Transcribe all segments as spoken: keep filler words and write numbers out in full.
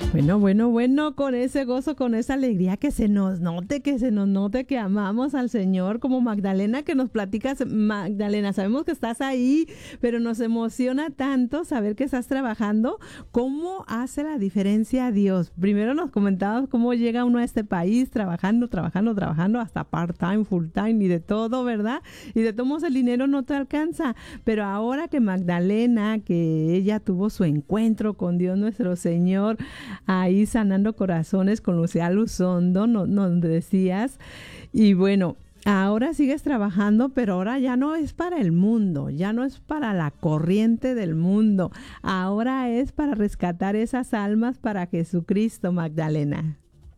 Bueno, bueno, bueno, con ese gozo, con esa alegría, que se nos note, que se nos note que amamos al Señor, como Magdalena, que nos platicas. Magdalena, sabemos que estás ahí, pero nos emociona tanto saber que estás trabajando. ¿Cómo hace la diferencia Dios? Primero nos comentabas cómo llega uno a este país trabajando, trabajando, trabajando, hasta part-time, full-time y de todo, ¿verdad? Y de todos el dinero no te alcanza. Pero ahora que Magdalena, que ella tuvo su encuentro con Dios nuestro Señor, ahí sanando corazones con Lucía Luzondo, nos no decías. Y bueno, ahora sigues trabajando, pero ahora ya no es para el mundo, ya no es para la corriente del mundo. Ahora es para rescatar esas almas para Jesucristo, Magdalena.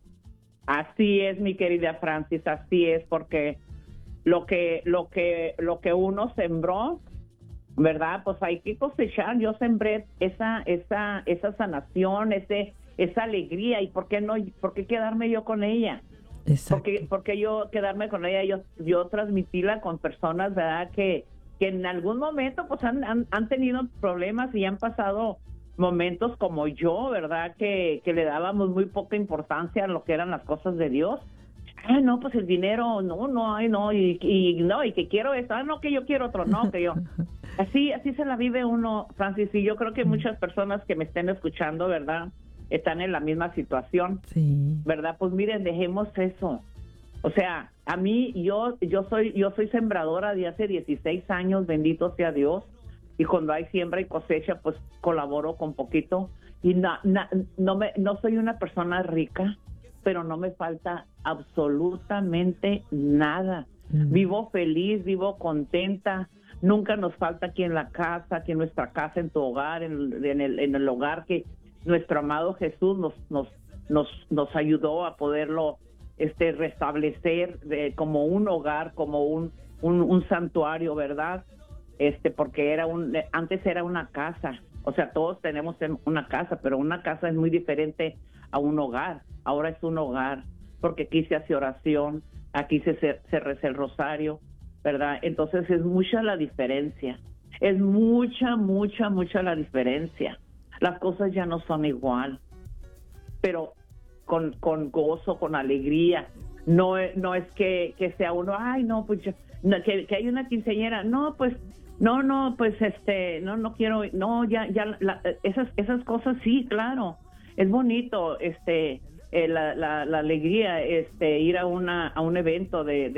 Así es, mi querida Francis, así es, porque lo que, lo que, lo que uno sembró, ¿verdad? Pues hay que cosechar. Yo sembré esa, esa, esa sanación, ese esa alegría, y por qué no, por qué quedarme yo con ella. Exacto. Porque, porque yo quedarme con ella, yo, yo transmitirla con personas, ¿verdad? Que, que en algún momento pues han, han, han tenido problemas y han pasado momentos como yo, ¿verdad? Que, que le dábamos muy poca importancia a lo que eran las cosas de Dios. Ah, no, pues el dinero, no, no, ay, no, y, y no, y que quiero esto, ah, no, que yo quiero otro, no, que yo. Así, así se la vive uno, Francis, y yo creo que muchas personas que me estén escuchando, ¿verdad?, están en la misma situación, sí. ¿verdad? Pues miren, dejemos eso. O sea, a mí, yo yo soy yo soy sembradora de hace dieciséis años, bendito sea Dios, y cuando hay siembra y cosecha, pues colaboro con poquito, y na, na, no, me, no soy una persona rica, pero no me falta absolutamente nada. Mm. Vivo feliz, vivo contenta, nunca nos falta aquí en la casa, aquí en nuestra casa, en tu hogar, en, en, el, en el hogar que nuestro amado Jesús nos nos nos nos ayudó a poderlo este restablecer de, como un hogar, como un, un un santuario, ¿verdad? Este porque era un antes era una casa. O sea, todos tenemos una casa, pero una casa es muy diferente a un hogar. Ahora es un hogar porque aquí se hace oración, aquí se se reza el rosario, ¿verdad? Entonces es mucha la diferencia. Es mucha, mucha, mucha la diferencia. Las cosas ya no son igual, pero con, con gozo, con alegría. No, no es que, que sea uno, ay, no, pues yo, no, que, que hay una quinceañera, no, pues, no, no, pues, este, no, no quiero, no, ya, ya, la, esas, esas cosas sí, claro, es bonito, este, eh, la, la, la alegría, este, ir a una, a un evento de, de